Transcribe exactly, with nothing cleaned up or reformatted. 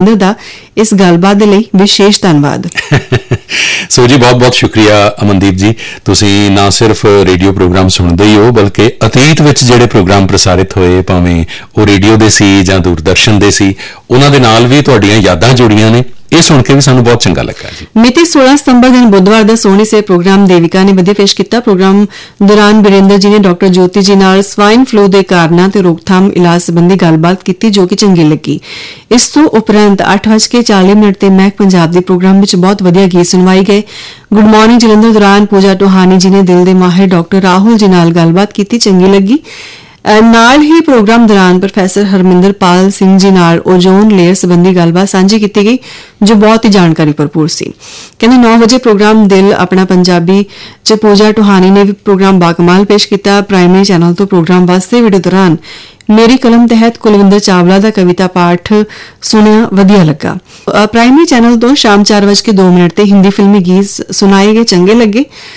ਹਰਮਿੰਦਰ ਦਾ ਇਸ ਗੱਲਬਾਤ ਦੇ ਲਈ ਵਿਸ਼ੇਸ਼ ਧੰਨਵਾਦ। ਸੋ ਜੀ ਬਹੁਤ ਬਹੁਤ ਸ਼ੁਕਰੀਆ ਅਮਨਦੀਪ ਜੀ, ਤੁਸੀਂ ਨਾ ਸਿਰਫ ਰੇਡੀਓ ਪ੍ਰੋਗਰਾਮ ਸੁਣਦੇ ਹੀ ਹੋ ਬਲਕਿ ਅਤੀਤ ਵਿੱਚ ਜਿਹੜੇ ਪ੍ਰੋਗਰਾਮ ਪ੍ਰਸਾਰਿਤ ਹੋਏ ਭਾਵੇਂ ਉਹ ਰੇਡੀਓ ਦੇ ਸੀ ਜਾਂ ਦੂਰਦਰਸ਼ਨ ਦੇ ਸੀ ਉਹਨਾਂ ਦੇ ਨਾਲ ਵੀ ਤੁਹਾਡੀਆਂ ਯਾਦਾਂ ਜੁੜੀਆਂ ਨੇ। ਇਹ ਸੁਣ ਕੇ ਵੀ ਸਾਨੂੰ ਬਹੁਤ ਚੰਗਾ ਲੱਗਾ ਜੀ। ਮਿਤੀ सोलह ਸਤੰਬਰ ਦਿਨ ਬੁੱਧਵਾਰ ਦਾ ਸੋਹਣੀ ਸੇ ਪ੍ਰੋਗਰਾਮ ਦੇਵਿਕਾ ਨੇ ਵਧੀਆ ਪੇਸ਼ ਕੀਤਾ। ਪ੍ਰੋਗਰਾਮ ਦੌਰਾਨ ਬਰਿੰਦਰ ਜੀ ਨੇ ਡਾਕਟਰ ਜੋਤੀ ਜੀ ਨਾਲ ਸਵਾਈਨ ਫਲੂ ਦੇ ਕਾਰਨਾਂ ਤੇ ਰੋਕਥਾਮ ਇਲਾਜ ਸੰਬੰਧੀ ਗੱਲਬਾਤ ਕੀਤੀ ਜੋ ਕਿ ਚੰਗੀ ਲੱਗੀ। ਇਸ ਤੋਂ ਉਪਰੰਤ ਅੱਠ ਵੱਜ ਕੇ ਚਾਲੀ ਮਿੰਟ ਤੇ ਮਹਿਕ ਪੰਜਾਬ ਦੇ ਪ੍ਰੋਗਰਾਮ ਵਿੱਚ ਬਹੁਤ ਵਧੀਆ ਗੀਤ ਸੁਣਵਾਏ ਗਏ। ਗੁੱਡ ਮਾਰਨਿੰਗ ਜਲੰਧਰ ਦੌਰਾਨ ਪੂਜਾ ਟੋਹਾਨੀ ਜੀ ਨੇ ਦਿਲ ਦੇ ਮਾਹਿਰ ਡਾਕਟਰ ਰਾਹੁਲ ਜੀ ਨਾਲ ਗੱਲਬਾਤ ਕੀਤੀ, ਚੰਗੀ ਲੱਗੀ। ਨਾਲ ਹੀ ਪ੍ਰੋਗਰਾਮ ਦੌਰਾਨ ਪ੍ਰੋਫੈਸਰ ਹਰਮਿੰਦਰ ਪਾਲ ਸਿੰਘ ਜੀ ਨਾਲ ਓਜ਼ੋਨ ਲੇਅਰ ਸੰਬੰਧੀ ਗੱਲਬਾਤ ਸਾਂਝੀ ਕੀਤੀ ਗਈ ਜੋ ਬਹੁਤ ਹੀ ਜਾਣਕਾਰੀ ਭਰਪੂਰ ਸੀ। ਕਹਿੰਦੇ ਨੌ ਵਜੇ ਪ੍ਰੋਗਰਾਮ ਦਿਲ ਆਪਣਾ ਪੰਜਾਬੀ ਚ ਪੂਜਾ ਟੋਹਾਨੀ ਨੇ ਵੀ ਪ੍ਰੋਗਰਾਮ ਬਾਕਮਾਲ ਪੇਸ਼ ਕੀਤਾ। ਪ੍ਰਾਇਮਰੀ ਚੈਨਲ ਤੋਂ ਪ੍ਰੋਗਰਾਮ ਵਾਸਤੇ ਵੀਡੀਓ ਦੌਰਾਨ ਮੇਰੀ ਕਲਮ ਤਹਿਤ ਕੁਲਵਿੰਦਰ ਚਾਵਲਾ ਦਾ ਕਵਿਤਾ ਪਾਠ ਸੁਣਿਆ, ਵਧੀਆ ਲੱਗਾ। ਪ੍ਰਾਇਮਰੀ ਚੈਨਲ ਤੋਂ ਸ਼ਾਮ ਚਾਰ ਵਜੇ ਦੋ ਮਿੰਟ ਤੇ ਹਿੰਦੀ ਫਿਲਮੀ ਗੀਤ ਸੁਣਾਏ ਗਏ, ਚੰਗੇ ਲੱਗੇ।